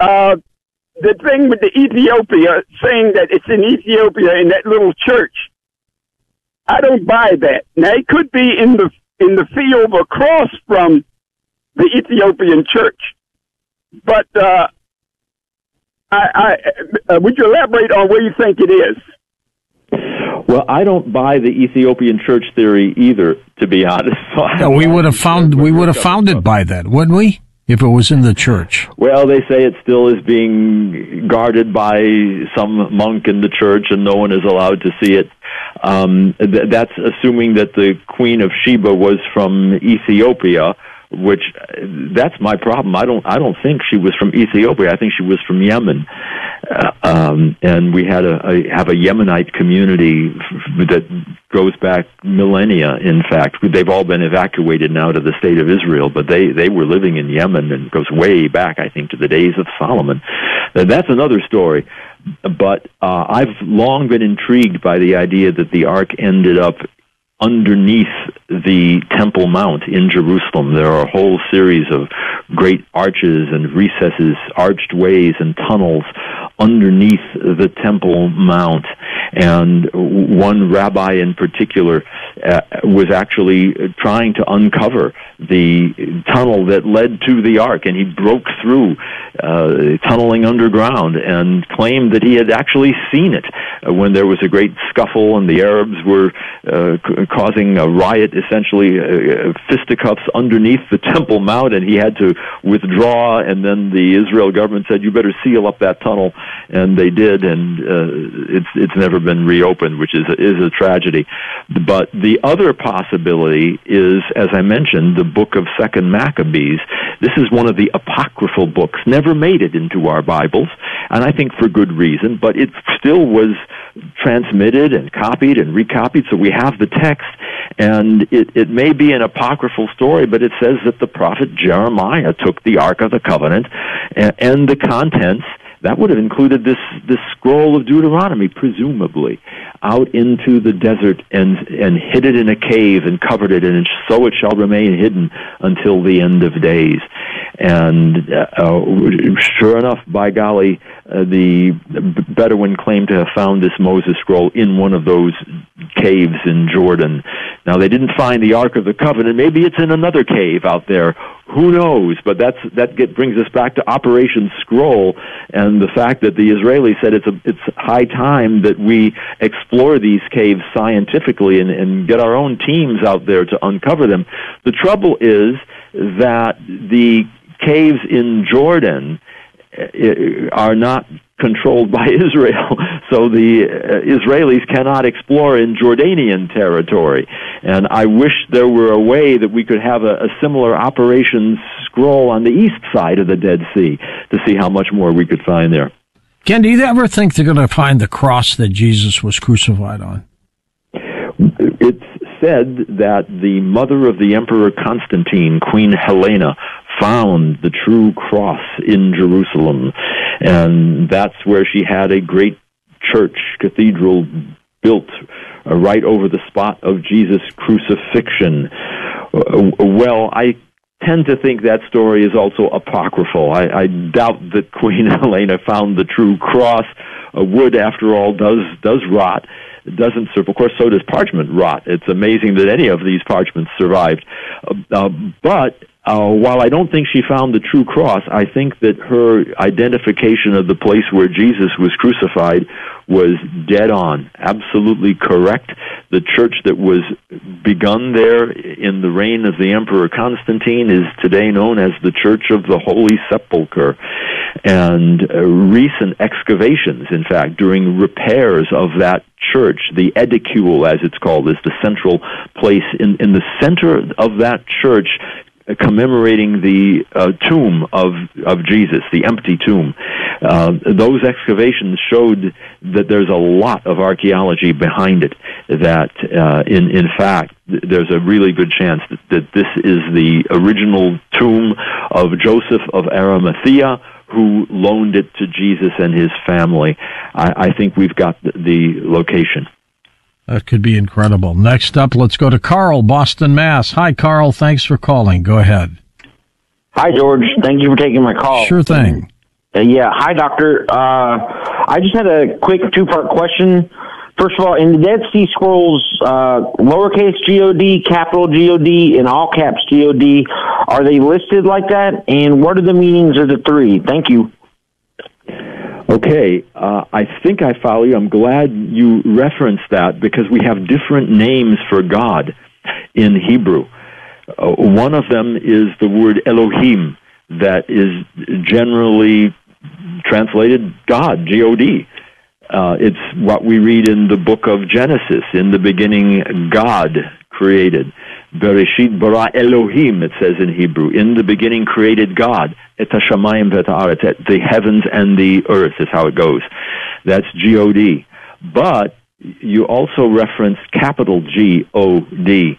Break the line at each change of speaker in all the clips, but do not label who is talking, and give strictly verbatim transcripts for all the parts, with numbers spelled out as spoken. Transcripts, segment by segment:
uh, the thing with the Ethiopia, saying that it's in Ethiopia in that little church, I don't buy that. Now, it could be in the in the field across from the Ethiopian church, but uh, I, I uh, would you elaborate on where you think it is?
Well, I don't buy the Ethiopian church theory either, to be honest. So
no, we would have found we would have found it by that, wouldn't we? If it was in the church.
Well, they say it still is being guarded by some monk in the church, and no one is allowed to see it. Um, th- that's assuming that the Queen of Sheba was from Ethiopia, which that's my problem. I don't. I don't think she was from Ethiopia. I think she was from Yemen, uh, um, and we had a, a have a Yemenite community that goes back millennia. In fact, they've all been evacuated now to the state of Israel, but they they were living in Yemen, and goes way back, I think, to the days of Solomon. Uh, that's another story. But uh, I've long been intrigued by the idea that the ark ended up underneath the Temple Mount in Jerusalem. There are a whole series of great arches and recesses, arched ways and tunnels underneath the Temple Mount. And one rabbi in particular uh, was actually trying to uncover the tunnel that led to the ark, and he broke through uh, tunneling underground and claimed that he had actually seen it uh, when there was a great scuffle and the Arabs were uh, c- causing a riot, essentially uh, fisticuffs underneath the Temple Mount, and he had to withdraw, and then the Israel government said, you better seal up that tunnel, and they did, and uh, it's it's never been reopened, which is a, is a tragedy. But the other possibility is, as I mentioned, the book of Second Maccabees. This is one of the apocryphal books, never made it into our Bibles, and I think for good reason, but it still was transmitted and copied and recopied, so we have the text, and it, it may be an apocryphal story, but it says that the prophet Jeremiah took the Ark of the Covenant and, and the contents, that would have included this, this scroll of Deuteronomy, presumably, out into the desert and and hid it in a cave and covered it, and so it shall remain hidden until the end of days. And uh, sure enough, by golly, uh, the Bedouin claimed to have found this Moses scroll in one of those caves in Jordan. Now, they didn't find the Ark of the Covenant. Maybe it's in another cave out there. Who knows? But that's that get, brings us back to Operation Scroll and the fact that the Israelis said it's a, it's high time that we explore these caves scientifically and, and get our own teams out there to uncover them. The trouble is that the caves in Jordan are not controlled by Israel, so the uh, Israelis cannot explore in Jordanian territory. And I wish there were a way that we could have a, a similar Operation Scroll on the east side of the Dead Sea to see how much more we could find there.
Ken, do you ever think they're going to find the cross that Jesus was crucified on?
It's said that the mother of the Emperor Constantine, Queen Helena, found the true cross in Jerusalem, and that's where she had a great church cathedral built uh, right over the spot of Jesus' crucifixion. Uh, well, I tend to think that story is also apocryphal. I, I doubt that Queen Helena found the true cross. Uh, wood, after all, does does rot. It doesn't serve. Of course, so does parchment rot. It's amazing that any of these parchments survived. Uh, uh, but uh, while I don't think she found the true cross, I think that her identification of the place where Jesus was crucified was dead on, absolutely correct. The church that was begun there in the reign of the Emperor Constantine is today known as the Church of the Holy Sepulchre. And uh, recent excavations, in fact, during repairs of that church, the edicule, as it's called, is the central place in, in the center of that church, uh, commemorating the uh, tomb of of Jesus, the empty tomb. Uh, those excavations showed that there's a lot of archaeology behind it, that uh, in in fact there's a really good chance that, that this is the original tomb of Joseph of Arimathea, who loaned it to Jesus and his family. I, I think we've got the, the location.
That could be incredible. Next up, let's go to Carl, Boston, Mass. Hi, Carl. Thanks for calling. Go ahead.
Hi, George. Thank you for taking my call.
Sure thing.
Uh, yeah. Hi, Doctor. Uh, I just had a quick two-part question. First of all, in the Dead Sea Scrolls, uh, lowercase G O D, capital G O D, and all caps G O D, are they listed like that? And what are the meanings of the three? Thank you.
Okay, uh, I think I follow you. I'm glad you referenced that because we have different names for God in Hebrew. Uh, one of them is the word Elohim, that is generally translated God, G O D. Uh, it's what we read in the book of Genesis. In the beginning, God created. Bereshit bara Elohim, it says in Hebrew. In the beginning created God. Et hashamayim v'et haaretz. The heavens and the earth is how it goes. That's G O D. But you also reference capital G O D.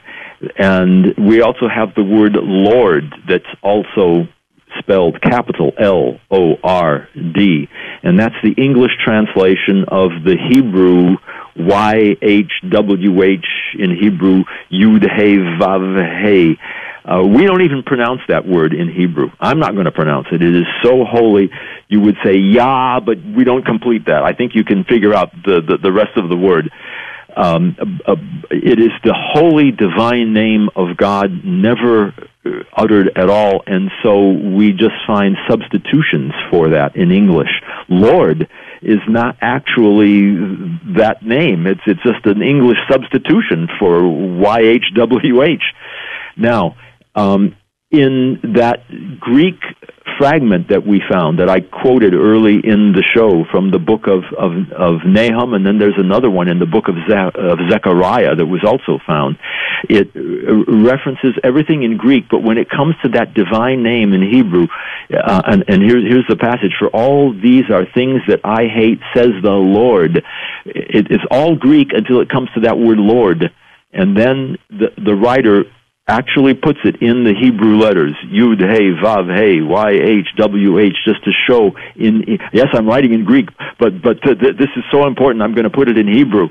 And we also have the word Lord that's also spelled capital L O R D. And that's the English translation of the Hebrew Y H W H in Hebrew, Yud He Vav He. Uh, we don't even pronounce that word in Hebrew. I'm not going to pronounce it. It is so holy. You would say Yah, but we don't complete that. I think you can figure out the, the, the rest of the word. Um, uh, it is the holy divine name of God, never uttered at all, and so we just find substitutions for that in English. Lord is not actually that name. It's it's just an English substitution for Y H W H. Now, um, in that Greek fragment that we found, that I quoted early in the show from the book of, of, of Nahum, and then there's another one in the book of, Ze- of Zechariah that was also found. It references everything in Greek, but when it comes to that divine name in Hebrew, uh, and, and here, here's the passage, for all these are things that I hate, says the Lord. It, it's all Greek until it comes to that word Lord, and then the, the writer actually puts it in the Hebrew letters, Yud, He, Vav, He, Y, H, W, H, just to show in, yes, I'm writing in Greek, but, but th- th- this is so important, I'm going to put it in Hebrew.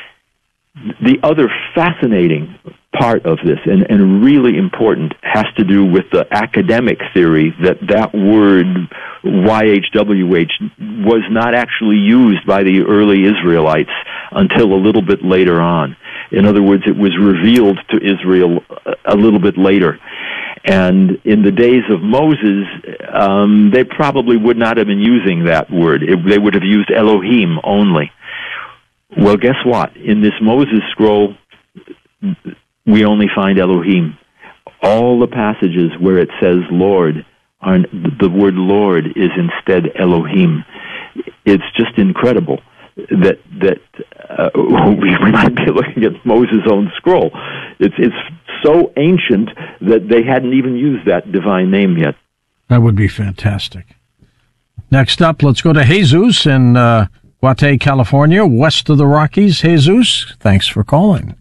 The other fascinating part of this, and, and really important, has to do with the academic theory that that word Y H W H was not actually used by the early Israelites until a little bit later on. In other words, it was revealed to Israel a little bit later. And in the days of Moses, um, they probably would not have been using that word. It, they would have used Elohim only. Well, guess what? In this Moses scroll, we only find Elohim. All the passages where it says Lord, are, the word Lord is instead Elohim. It's just incredible that that uh, we might be looking at Moses' own scroll. It's it's so ancient that they hadn't even used that divine name yet.
That would be fantastic. Next up, let's go to Jesus in uh, Guate, California, west of the Rockies. Jesus, thanks for calling.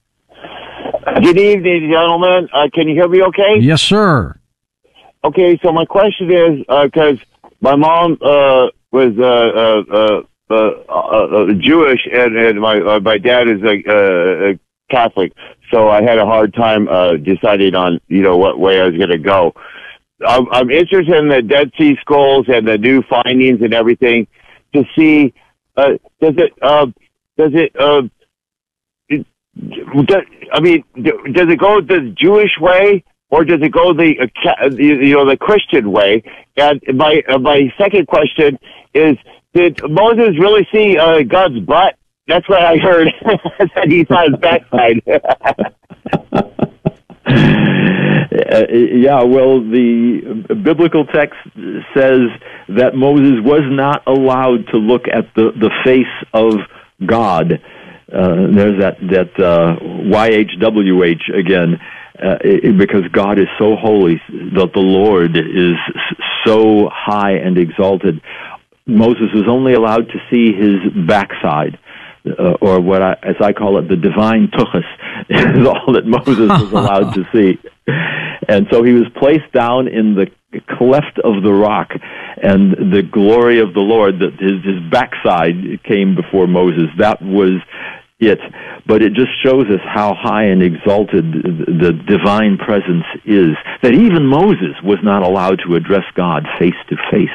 Good evening, gentlemen. Uh, can you hear me okay?
Yes, sir.
Okay, so my question is, because uh, my mom uh, was uh, uh, uh, uh, uh, Jewish, and, and my uh, my dad is a, uh, a Catholic, so I had a hard time uh, deciding on, you know, what way I was going to go. I'm, I'm interested in the Dead Sea Scrolls and the new findings and everything to see, uh, does it, uh, does it, uh, Does, I mean, does it go the Jewish way, or does it go the uh, you know the Christian way? And my uh, my second question is: did Moses really see uh, God's butt? That's what I heard. That he saw his backside.
uh, yeah, well, the biblical text says that Moses was not allowed to look at the the face of God. Uh, there's that that uh, Y H W H again, uh, it, because God is so holy, that the Lord is so high and exalted. Moses was only allowed to see his backside, uh, or what I, as I call it, the divine tuchus, is all that Moses was allowed to see. And so he was placed down in the cleft of the rock, and the glory of the Lord, that his, his backside came before Moses. That was it. But it just shows us how high and exalted the divine presence is, that even Moses was not allowed to address God face to face.